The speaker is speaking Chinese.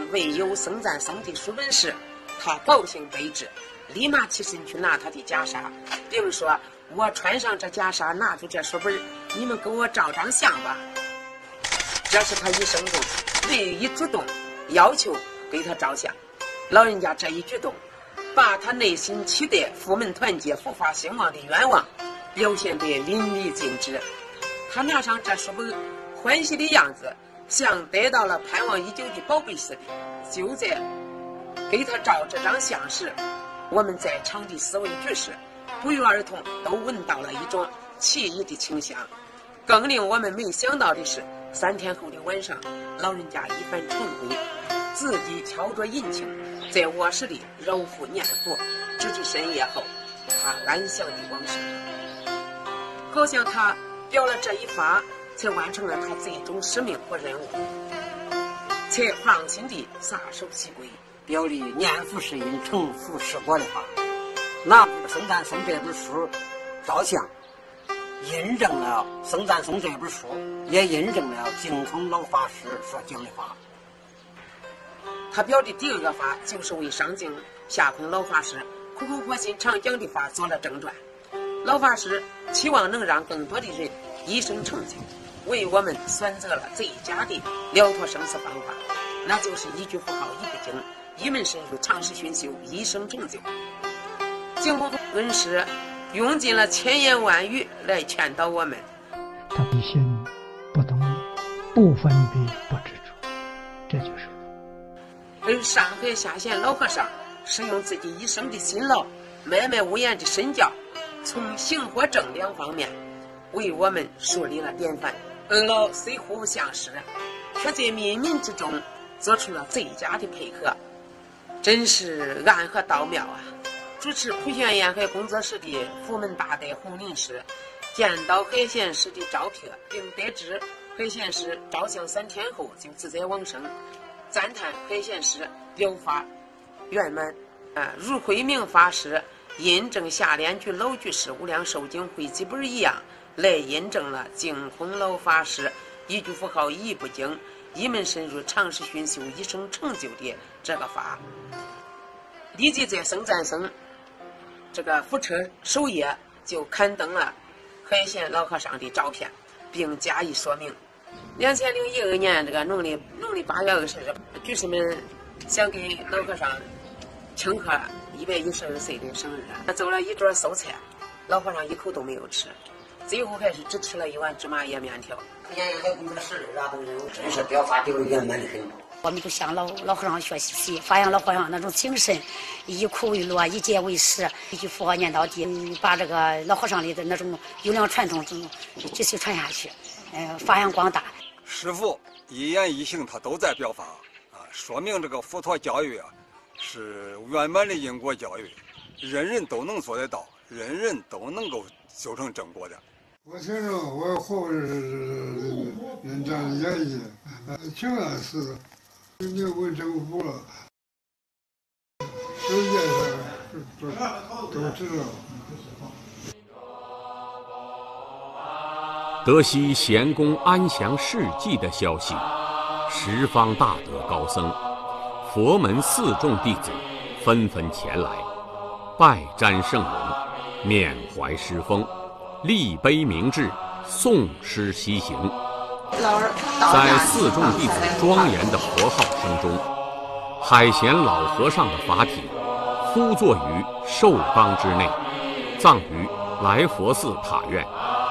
闻有僧赞僧的书本时，他高兴备至，立马起身去拿他的袈裟，并说：“我穿上这袈裟，拿出这书本，你们给我照张相吧。”这是他一生中唯一主动要求给他照相。老人家这一举动，把他内心期待佛门团结、佛法兴旺的愿望表现得淋漓尽致。他拿上这书本，欢喜的样子像得到了盼望已久的宝贝似的。就在给他照这张相时，我们在场的四位居士不约而同都闻到了一种奇异的清香。更令我们没想到的是，3天后的晚上，老人家一番晨会，自己挑着银磬在卧室里揉腹念佛，直至深夜后，他安详地往生。好像他表了这一发，才完成了他最终使命和任务，才放心地撒手西归， 表里念佛是因，成佛是果的话，拿出僧赞僧这本书照相，印证了僧赞僧这本书，也印证了净空老法师所讲的话。 他表的第2个法，就是为上净下空老法师苦口婆心常讲的法做了正传。老法师期望能让更多的人一生成就，为我们选择了最佳的了脱生死方法，那就是一句佛号一部经，一门深入，长时熏修，一生成就。净空恩师用尽了千言万语来劝导我们： 他的心不动，不分别，不执着，这就是佛。 而上海下县老和尚是用自己一生的辛劳，脉脉无言的身教，从行和正2方面为我们树立了典范。恩老虽互不相识，却在冥冥之中做出了最佳的配合，真是暗合道妙啊！主持普贤沿海工作室的佛门大德洪林师见到海贤师的照片，并得知海贤师照相3天后就自在往生，赞叹海贤师疗法圆满。如慧明法师印证下联居老居士无量寿经汇集本一样，来印证了净空老法师一句佛号一部经，一门深入，长时熏修，一生成就的这个法。立即在僧赞僧这个佛车首页就刊登了海贤老和尚的照片，并加以说明。2012年这个农历8月20日，居士们想给老和尚庆贺112岁的生日，他做了一桌素菜，老和尚一口都没有吃，最后还是只吃了一碗芝麻叶面条。 沿海工作室的真是表达的圆满的很多。 我们就向老和尚学习，发扬老和尚那种精神，以苦为乐，以戒为师，一句佛号念到底，把这个老和尚里的那种优良传统继续传下去，发扬光大。 师父一言一行他都在表法说明这个佛陀教育是圆满的因果教育，人人都能做得到，人人都能够修成正果的。 我听着我后人家的演绎，挺安似的。你问政府了，世界上都知道。 得悉贤公安详事迹的消息，十方大德高僧、佛门4众弟子纷纷前来，拜瞻圣容，缅怀师风，立碑铭志，诵诗西行。在4众弟子庄严的佛号声中，海贤老和尚的法体敷坐于寿冈之内，葬于来佛寺塔院。